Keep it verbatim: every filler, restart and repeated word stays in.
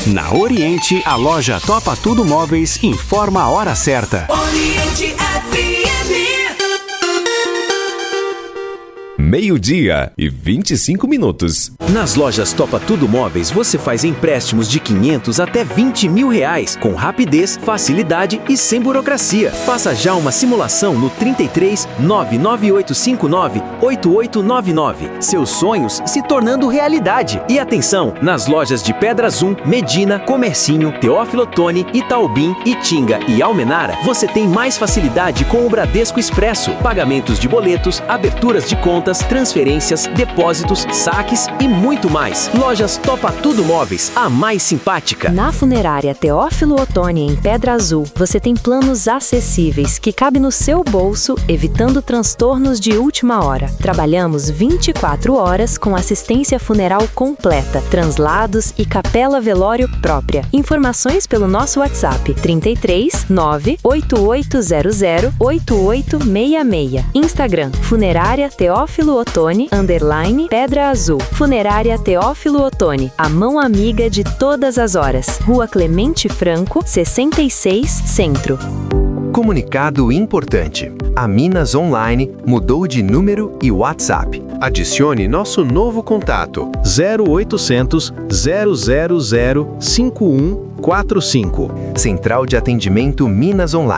Na Oriente, a loja Topa Tudo Móveis informa a hora certa. Oriente F M. Meio-dia e vinte e cinco minutos. Nas lojas Topa Tudo Móveis, você faz empréstimos de quinhentos até vinte mil reais, com rapidez, facilidade e sem burocracia. Faça já uma simulação no trinta e três, nove nove oito cinco nove, oito oito nove nove. Seus sonhos se tornando realidade. E atenção, nas lojas de Pedra Zoom, Medina, Comercinho, Teófilo Otoni, Itaubim, Itinga e Almenara, você tem mais facilidade com o Bradesco Expresso. Pagamentos de boletos, aberturas de contas, transferências, depósitos, saques e muito mais. Lojas Topa Tudo Móveis, a mais simpática. Na Funerária Teófilo Otoni, em Pedra Azul, você tem planos acessíveis que cabem no seu bolso, evitando transtornos de última hora. Trabalhamos vinte e quatro horas com assistência funeral completa, translados e capela velório própria. Informações pelo nosso WhatsApp trinta e três, nove oito oito zero zero, oito oito seis seis. Instagram Funerária Teófilo Otoni, underline Pedra Azul. Funerária Teófilo Otoni, a mão amiga de todas as horas. Rua Clemente Franco, sessenta e seis, Centro. Comunicado importante. A Minas Online mudou de número e WhatsApp. Adicione nosso novo contato zero oitocentos, zero zero zero, cinco um quatro cinco. Central de Atendimento Minas Online.